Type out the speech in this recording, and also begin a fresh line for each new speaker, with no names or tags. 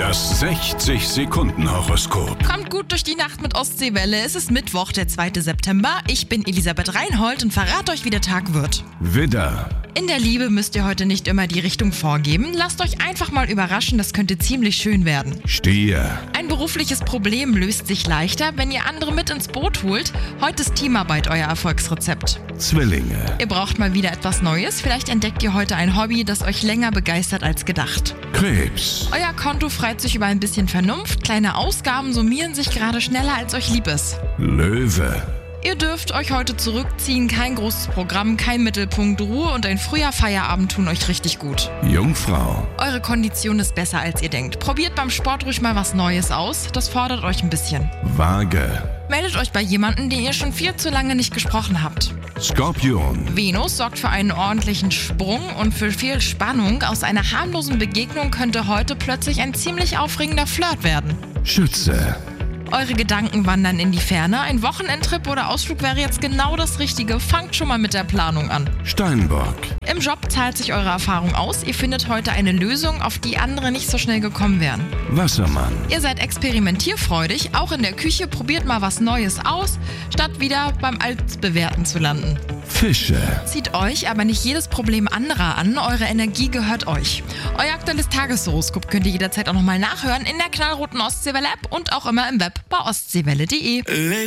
Das 60-Sekunden-Horoskop.
Kommt gut durch die Nacht mit Ostseewelle. Es ist Mittwoch, der 2. September. Ich bin Elisabeth Reinhold und verrate euch, wie der Tag wird.
Widder,
In der Liebe müsst ihr heute nicht immer die Richtung vorgeben. Lasst euch einfach mal überraschen, das könnte ziemlich schön werden.
Stier,
Ein berufliches Problem löst sich leichter, wenn ihr andere mit ins Boot holt. Heute ist Teamarbeit euer Erfolgsrezept.
Zwillinge,
Ihr braucht mal wieder etwas Neues. Vielleicht entdeckt ihr heute ein Hobby, das euch länger begeistert als gedacht.
Krebs,
Euer Konto freut sich über ein bisschen Vernunft. Kleine Ausgaben summieren sich gerade schneller, als euch lieb ist.
Löwe,
Ihr dürft euch heute zurückziehen. Kein großes Programm, kein Mittelpunkt. Ruhe und ein früher Feierabend tun euch richtig gut.
Jungfrau,
Eure Kondition ist besser, als ihr denkt. Probiert beim Sport ruhig mal was Neues aus. Das fordert euch ein bisschen.
Waage,
Meldet euch bei jemandem, den ihr schon viel zu lange nicht gesprochen habt.
Skorpion,
Venus sorgt für einen ordentlichen Sprung und für viel Spannung. Aus einer harmlosen Begegnung könnte heute plötzlich ein ziemlich aufregender Flirt werden.
Schütze,
Eure Gedanken wandern in die Ferne. Ein Wochenendtrip oder Ausflug wäre jetzt genau das Richtige. Fangt schon mal mit der Planung an.
Steinbock,
Im Job zahlt sich eure Erfahrung aus. Ihr findet heute eine Lösung, auf die andere nicht so schnell gekommen wären.
Wassermann,
Ihr seid experimentierfreudig. Auch in der Küche probiert mal was Neues aus, statt wieder beim Altbewährten zu landen.
Fische,
Zieht euch aber nicht jedes Problem anderer an. Eure Energie gehört euch. Euer aktuelles Tageshoroskop könnt ihr jederzeit auch nochmal nachhören in der knallroten Ostseewelle-App und auch immer im Web bei ostseewelle.de.